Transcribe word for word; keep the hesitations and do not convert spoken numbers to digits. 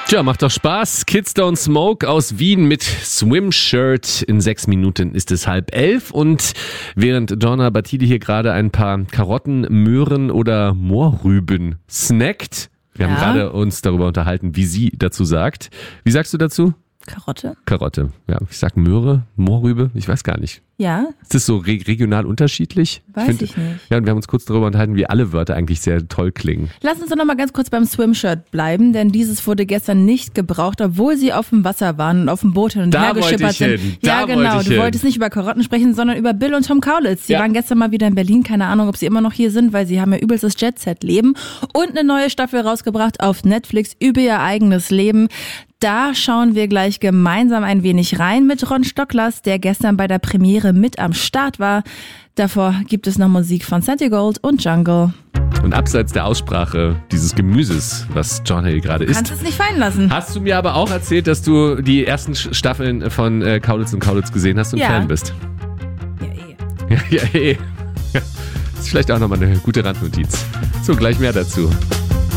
Tja, macht doch Spaß. Kids Don't Smoke aus Wien mit Swim-Shirt. In sechs Minuten ist es halb elf und während Gianna Battili hier gerade ein paar Karotten, Möhren oder Mohrrüben snackt, wir Ja. haben gerade uns darüber unterhalten, wie sie dazu sagt. Wie sagst du dazu? Karotte? Karotte. Ja, ich sag Möhre, Mohrrübe, ich weiß gar nicht. Ja, Ist das so re- regional unterschiedlich? weiß find- ich nicht. Ja, und wir haben uns kurz darüber unterhalten, wie alle Wörter eigentlich sehr toll klingen. Lass uns doch noch mal ganz kurz beim Swimshirt bleiben, denn dieses wurde gestern nicht gebraucht, obwohl sie auf dem Wasser waren und auf dem Boot hin und Da her wollte geschippert ich sind. hin, Ja, da genau. wollte ich Du hin. wolltest nicht über Karotten sprechen, sondern über Bill und Tom Kaulitz. Die Ja. waren gestern mal wieder in Berlin. Keine Ahnung, ob sie immer noch hier sind, weil sie haben ja übelstes Jet-Set-Leben und eine neue Staffel rausgebracht auf Netflix über ihr eigenes Leben. Da schauen wir gleich gemeinsam ein wenig rein mit Ron Stocklers, der gestern bei der Premiere mit am Start war. Davor gibt es noch Musik von Santigold und Jungle. Und abseits der Aussprache dieses Gemüses, was Gianna hier gerade isst, Kannst es nicht fallen lassen. hast du mir aber auch erzählt, dass du die ersten Sch- Staffeln von äh, Kaulitz und Kaulitz gesehen hast und Ja. Fan bist. Ja, eh. Ja, ja, eh. Ja, ist vielleicht auch nochmal eine gute Randnotiz. So, gleich mehr dazu.